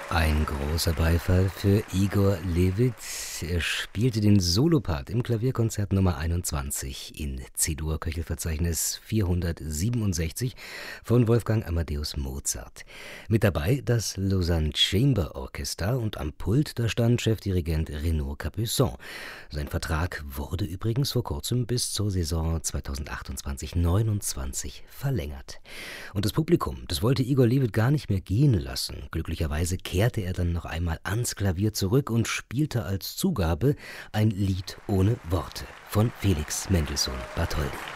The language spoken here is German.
Ein großer Beifall für Igor Levit. Er spielte den Solopart im Klavierkonzert Nummer 21 in C-Dur, Köchelverzeichnis 467 von Wolfgang Amadeus Mozart. Mit dabei das Lausanne Chamber Orchestra und am Pult, da stand Chefdirigent Renaud Capuçon. Sein Vertrag wurde übrigens vor kurzem bis zur Saison 2028/29 verlängert. Und das Publikum, das wollte Igor Levit gar nicht mehr gehen lassen. Glücklicherweise kehrte er dann noch einmal ans Klavier zurück und spielte als Zugabe ein Lied ohne Worte von Felix Mendelssohn Bartholdy.